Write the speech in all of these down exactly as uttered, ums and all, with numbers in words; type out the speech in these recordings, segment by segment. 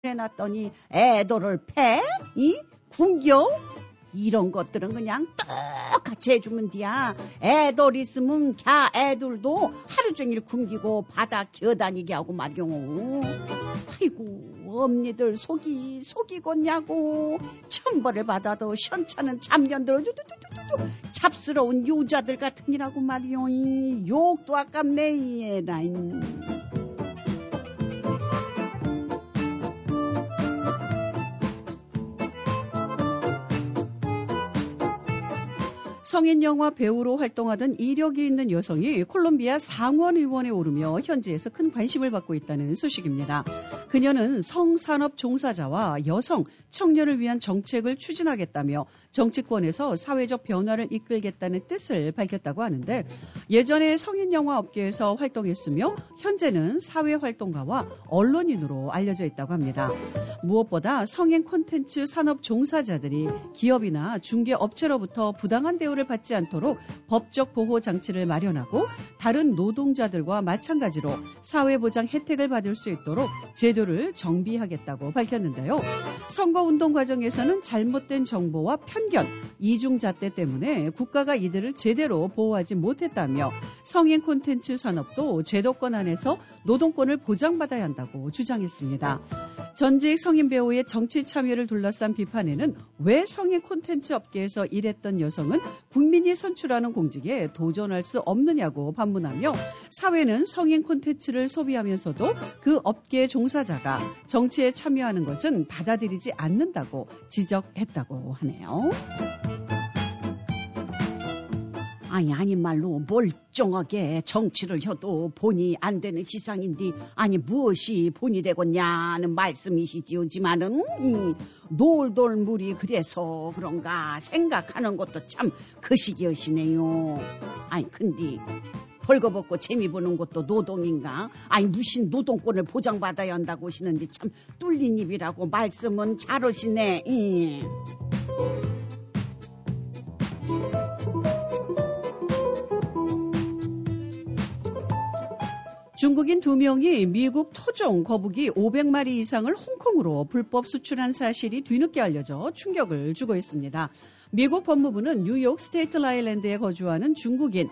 해놨더니 애도를 패? 이? 굶겨? 이런 것들은 그냥 똑같이 해주면 돼야. 애들 있으면 갸 애들도 하루 종일 굶기고 바다 기어다니게 하고 말이오. 아이고 엄니들 속이 속이겠냐고. 천벌을 받아도 현찮은 잡년들 잡스러운 요자들 같으니라고 말이오. 욕도 아깝네 이 애라인. 성인 영화 배우로 활동하던 이력이 있는 여성이 콜롬비아 상원의원에 오르며 현지에서 큰 관심을 받고 있다는 소식입니다. 그녀는 성산업 종사자와 여성, 청년을 위한 정책을 추진하겠다며 정치권에서 사회적 변화를 이끌겠다는 뜻을 밝혔다고 하는데, 예전에 성인 영화 업계에서 활동했으며 현재는 사회활동가와 언론인으로 알려져 있다고 합니다. 무엇보다 성인 콘텐츠 산업 종사자들이 기업이나 중개업체로부터 부당한 대우를 받지 않도록 법적 보호 장치를 마련하고 다른 노동자들과 마찬가지로 사회보장 혜택을 받을 수 있도록 제도를 정비하겠다고 밝혔는데요. 선거운동 과정에서는 잘못된 정보와 편견, 이중잣대 때문에 국가가 이들을 제대로 보호하지 못했다며 성인 콘텐츠 산업도 제도권 안에서 노동권을 보장받아야 한다고 주장했습니다. 전직 성인 배우의 정치 참여를 둘러싼 비판에는 왜 성인 콘텐츠 업계에서 일했던 여성은 국민이 선출하는 공직에 도전할 수 없느냐고 반문하며, 사회는 성인 콘텐츠를 소비하면서도 그 업계 종사자가 정치에 참여하는 것은 받아들이지 않는다고 지적했다고 하네요. 아니 아닌 말로 멀쩡하게 정치를 해도 본이 안 되는 시상인데 아니 무엇이 본이 되겠냐는 말씀이시지요지만은 이 놀돌물이 그래서 그런가 생각하는 것도 참 거시기하시네요. 아니 근데 벌거벗고 재미 보는 것도 노동인가? 아니 무슨 노동권을 보장받아야 한다고 하시는데 참 뚫린 입이라고 말씀은 잘하시네. 이. 중국인 두 명이 미국 토종 거북이 오백 마리 이상을 홍콩으로 불법 수출한 사실이 뒤늦게 알려져 충격을 주고 있습니다. 미국 법무부는 뉴욕 스테이트 아일랜드에 거주하는 중국인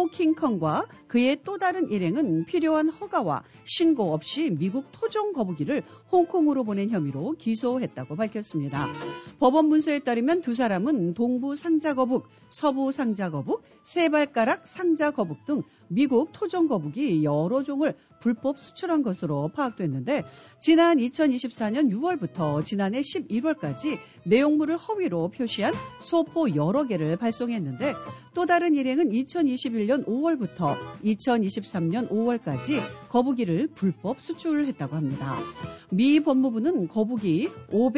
호킹컹과 그의 또 다른 일행은 필요한 허가와 신고 없이 미국 토종 거북이를 홍콩으로 보낸 혐의로 기소했다고 밝혔습니다. 법원 문서에 따르면 두 사람은 동부 상자거북, 서부 상자거북, 세발가락 상자거북 등 미국 토종 거북이 여러 종을 불법 수출한 것으로 파악됐는데, 지난 이천이십사 년 유월부터 지난해 십일 월까지 내용물을 허위로 표시한 소포 여러 개를 발송했는데, 또 다른 일행은 이천이십일 년 오월부터 이천이십삼 년 오월까지 거북이를 불법 수출했다고 합니다. 미 법무부는 거북이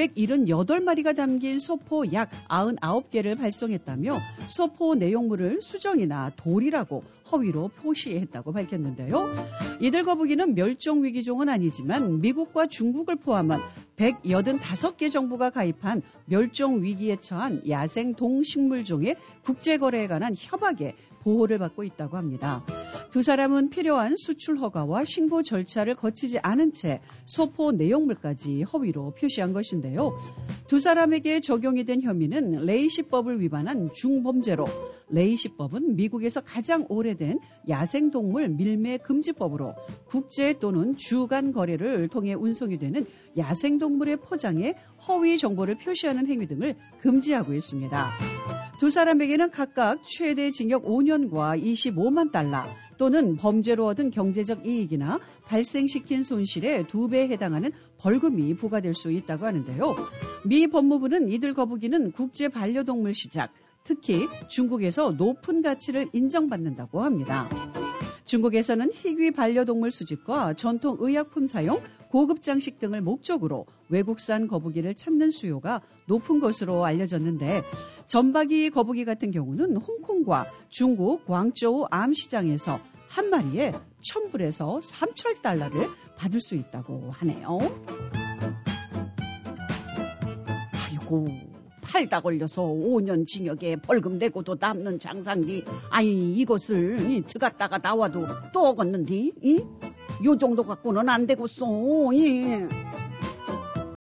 오백칠십팔 마리가 담긴 소포 약 구십구 개를 발송했다며 소포 내용물을 수정이나 돌이라고 허위로 표시했다고 밝혔는데요. 이들 거북이는 멸종위기종은 아니지만 미국과 중국을 포함한 백팔십오 개 정부가 가입한 멸종위기에 처한 야생 동식물종의 국제거래에 관한 협약에 보호를 받고 있다고 합니다. 두 사람은 필요한 수출 허가와 신고 절차를 거치지 않은 채 소포 내용물까지 허위로 표시한 것인데요. 두 사람에게 적용이 된 혐의는 레이시법을 위반한 중범죄로, 레이시법은 미국에서 가장 오래된 야생동물 밀매금지법으로 국제 또는 주간 거래를 통해 운송이 되는 야생동물의 포장에 허위 정보를 표시하는 행위 등을 금지하고 있습니다. 두 사람에게는 각각 최대 징역 오 년과 이십오만 달러 또는 범죄로 얻은 경제적 이익이나 발생시킨 손실의 두 배에 해당하는 벌금이 부과될 수 있다고 하는데요. 미 법무부는 이들 거북이는 국제 반려동물 시장, 특히 중국에서 높은 가치를 인정받는다고 합니다. 중국에서는 희귀 반려동물 수집과 전통 의약품 사용, 고급 장식 등을 목적으로 외국산 거북이를 찾는 수요가 높은 것으로 알려졌는데, 점박이 거북이 같은 경우는 홍콩과 중국 광저우 암시장에서 한 마리에 천 불에서 삼천 달러를 받을 수 있다고 하네요. 아이고, 팔다 걸려서 오 년 징역에 벌금 내고도 남는 장상디, 아니 이것을 들어갔다가 나와도 또 얻었는디? 이? 요 정도 갖고는 안 되겠어. 이.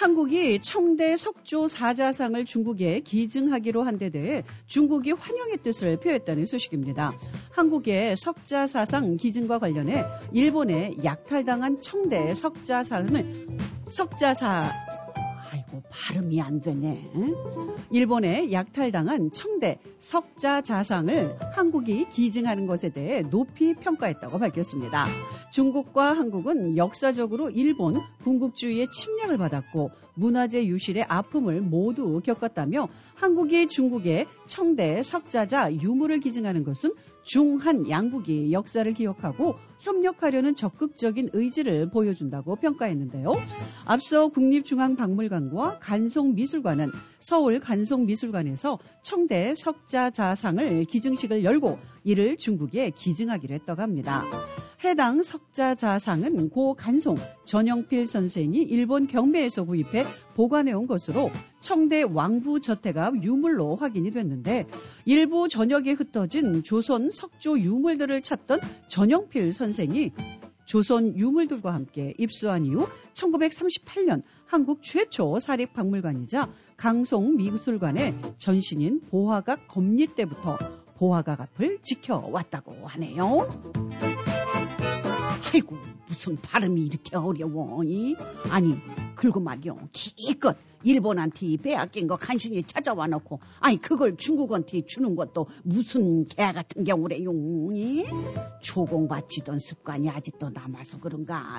한국이 청대 석조 사자상을 중국에 기증하기로 한 데 대해 중국이 환영의 뜻을 표했다는 소식입니다. 한국의 석자사상 기증과 관련해 일본에 약탈당한 청대 석자상을 석자사 아이고 발음이 안 되네. 일본에 약탈당한 청대 석자자상을 한국이 기증하는 것에 대해 높이 평가했다고 밝혔습니다. 중국과 한국은 역사적으로 일본 군국주의의 침략을 받았고 문화재 유실의 아픔을 모두 겪었다며 한국이 중국의 청대 석자자 유물을 기증하는 것은 중한 양국이 역사를 기억하고 협력하려는 적극적인 의지를 보여준다고 평가했는데요. 앞서 국립중앙박물관과 간송미술관은 서울 간송미술관에서 청대 석자자상을 기증식을 열고 이를 중국에 기증하기로 했다고 합니다. 해당 석자자상은 고 간송 전영필 선생이 일본 경매에서 구입해 보관해온 것으로 청대 왕부 저택앞 유물로 확인이 됐는데 일부 전역에 흩어진 조선 석조 유물들을 찾던 전영필 선생이 조선 유물들과 함께 입수한 이후 천구백삼십팔 년 한국 최초 사립박물관이자 강송미술관의 전신인 보화각 검리 때부터 보화각 앞을 지켜왔다고 하네요. 아이고 무슨 발음이 이렇게 어려워. 이? 아니 그리고 말이요 기껏 일본한테 빼앗긴 거 간신히 찾아와 놓고 아니 그걸 중국한테 주는 것도 무슨 개 같은 경우래요. 이? 조공바치던 습관이 아직도 남아서 그런가.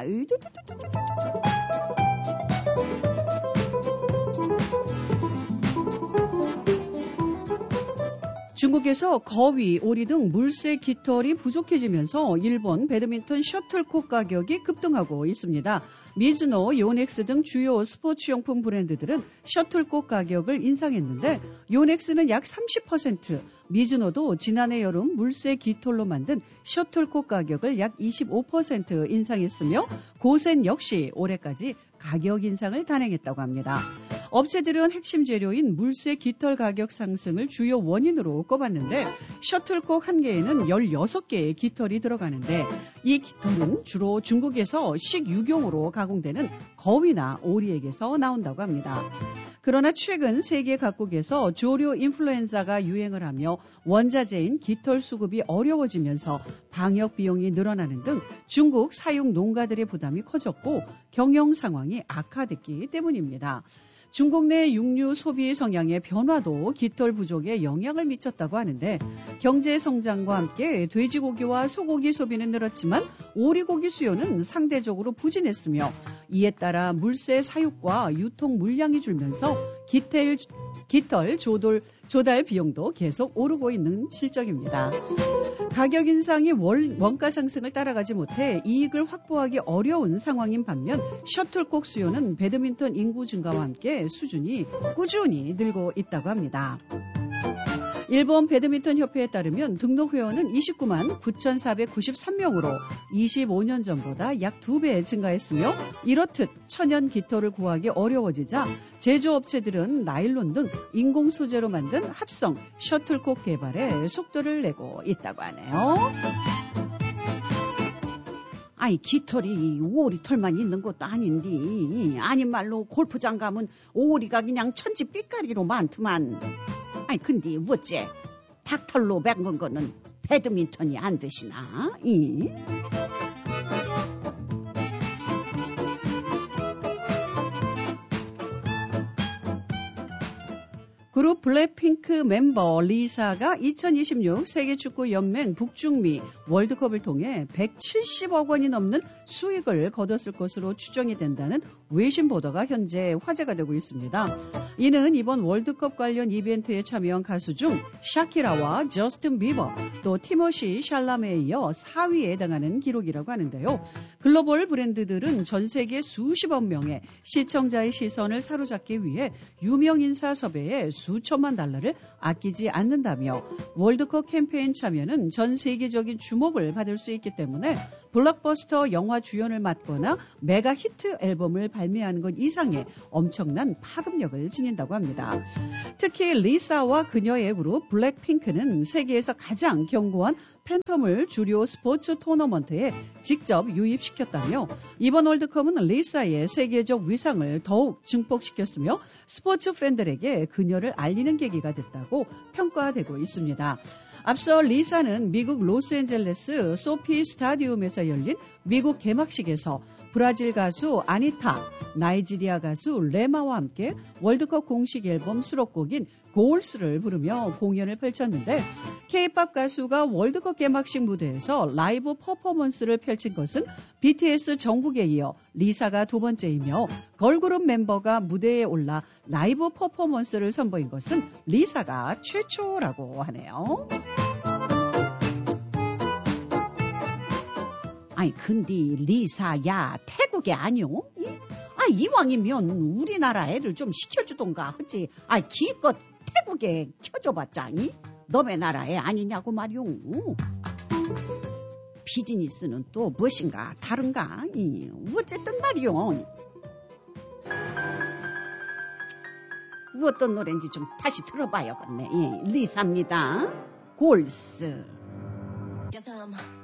중국에서 거위, 오리 등 물새 깃털이 부족해지면서 일본 배드민턴 셔틀콕 가격이 급등하고 있습니다. 미즈노, 요넥스 등 주요 스포츠용품 브랜드들은 셔틀콕 가격을 인상했는데 요넥스는 약 삼십 퍼센트, 미즈노도 지난해 여름 물새 깃털로 만든 셔틀콕 가격을 약 이십오 퍼센트 인상했으며 고센 역시 올해까지 가격 인상을 단행했다고 합니다. 업체들은 핵심 재료인 물새 깃털 가격 상승을 주요 원인으로 꼽았는데 셔틀콕 한 개에는 열여섯 개의 깃털이 들어가는데 이 깃털은 주로 중국에서 식육용으로 가공되는 거위나 오리에게서 나온다고 합니다. 그러나 최근 세계 각국에서 조류 인플루엔자가 유행을 하며 원자재인 깃털 수급이 어려워지면서 방역 비용이 늘어나는 등 중국 사육 농가들의 부담이 커졌고 경영 상황이 악화됐기 때문입니다. 중국 내 육류 소비 성향의 변화도 깃털 부족에 영향을 미쳤다고 하는데 경제 성장과 함께 돼지고기와 소고기 소비는 늘었지만 오리고기 수요는 상대적으로 부진했으며 이에 따라 물새 사육과 유통 물량이 줄면서 깃털, 깃털 조돌, 조달 비용도 계속 오르고 있는 실정입니다. 가격 인상이 월, 원가 상승을 따라가지 못해 이익을 확보하기 어려운 상황인 반면 셔틀콕 수요는 배드민턴 인구 증가와 함께 수준이 꾸준히 늘고 있다고 합니다. 일본 배드민턴 협회에 따르면 등록 회원은 이십구만 구천사백구십삼 명으로 이십오 년 전보다 약 두 배 증가했으며 이렇듯 천연 깃털을 구하기 어려워지자 제조업체들은 나일론 등 인공 소재로 만든 합성 셔틀콕 개발에 속도를 내고 있다고 하네요. 아니 깃털이 오리 털만 있는 것도 아닌데 아닌 말로 골프장 가면 오리가 그냥 천지 삐까리로 많더만. 아니 근데 어째 닭털로 맹건 거는 배드민턴이 안 되시나? 이? 그룹 블랙핑크 멤버 리사가 이천이십육 세계축구연맹 북중미 월드컵을 통해 백칠십억 원이 넘는 수익을 거뒀을 것으로 추정이 된다는 외신 보도가 현재 화제가 되고 있습니다. 이는 이번 월드컵 관련 이벤트에 참여한 가수 중 샤키라와 저스틴 비버 또 티모시 샬라메에 이어 사 위에 해당하는 기록이라고 하는데요. 글로벌 브랜드들은 전 세계 수십억 명의 시청자의 시선을 사로잡기 위해 유명 인사 섭외에 수천만 달러를 아끼지 않는다며 월드컵 캠페인 참여는 전 세계적인 주목을 받을 수 있기 때문에 블록버스터 영화 주연을 맡거나 메가 히트 앨범을 발매하는 것 이상의 엄청난 파급력을 지닌다고 합니다. 특히 리사와 그녀의 그룹 블랙핑크는 세계에서 가장 견고한 팬텀을 주요 스포츠 토너먼트에 직접 유입시켰다며 이번 월드컵은 리사의 세계적 위상을 더욱 증폭시켰으며 스포츠 팬들에게 그녀를 알리는 계기가 됐다고 평가되고 있습니다. 앞서 리사는 미국 로스앤젤레스 소피 스타디움에서 열린 미국 개막식에서 브라질 가수 아니타, 나이지리아 가수 레마와 함께 월드컵 공식 앨범 수록곡인 골스를 부르며 공연을 펼쳤는데 K-팝 가수가 월드컵 개막식 무대에서 라이브 퍼포먼스를 펼친 것은 비티에스 정국에 이어 리사가 두 번째이며 걸그룹 멤버가 무대에 올라 라이브 퍼포먼스를 선보인 것은 리사가 최초라고 하네요. 아니 근데 리사야 태국이 아니오? 아 이왕이면 우리나라 애를 좀 시켜주던가 하지. 아 기껏 태국에 켜줘봤자 이? 너네 나라 애 아니냐고 말이오. 비즈니스는 또 무엇인가 다른가? 이, 어쨌든 말이오. 어떤 노래인지 좀 다시 들어봐야겠네. 예, 리사입니다. 골스.